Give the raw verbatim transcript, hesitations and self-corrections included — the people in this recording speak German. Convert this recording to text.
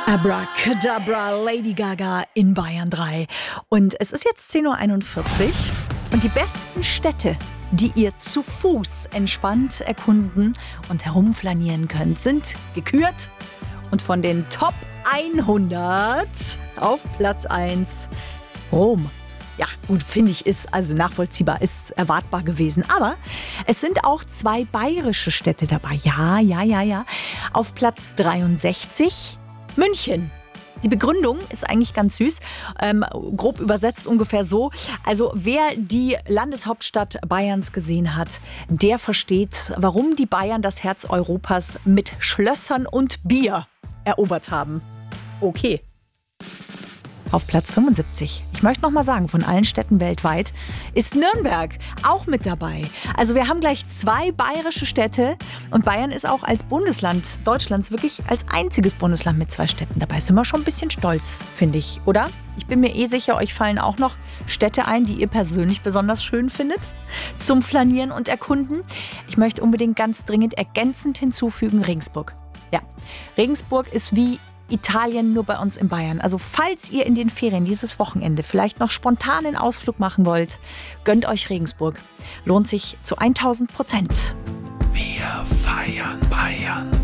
Abracadabra, Lady Gaga in Bayern drei. Und es ist jetzt zehn Uhr einundvierzig und die besten Städte, die ihr zu Fuß entspannt erkunden und herumflanieren könnt, sind gekürt. Und von den Top hundert auf Platz eins Rom. Ja, gut, finde ich, ist also nachvollziehbar, ist erwartbar gewesen. Aber es sind auch zwei bayerische Städte dabei. Ja, ja, ja, ja. Auf Platz dreiundsechzig München. Die Begründung ist eigentlich ganz süß, ähm, grob übersetzt ungefähr so. Also wer die Landeshauptstadt Bayerns gesehen hat, der versteht, warum die Bayern das Herz Europas mit Schlössern und Bier erobert haben. Okay. Auf Platz fünfundsiebzig. Ich möchte noch mal sagen, von allen Städten weltweit ist Nürnberg auch mit dabei. Also wir haben gleich zwei bayerische Städte und Bayern ist auch als Bundesland Deutschlands wirklich als einziges Bundesland mit zwei Städten dabei. Sind wir schon ein bisschen stolz, finde ich, oder? Ich bin mir eh sicher, euch fallen auch noch Städte ein, die ihr persönlich besonders schön findet zum Flanieren und Erkunden. Ich möchte unbedingt ganz dringend ergänzend hinzufügen Regensburg. Ja, Regensburg ist wie Italien nur bei uns in Bayern. Also falls ihr in den Ferien dieses Wochenende vielleicht noch spontan einen Ausflug machen wollt, gönnt euch Regensburg. Lohnt sich zu tausend Prozent. Wir feiern Bayern.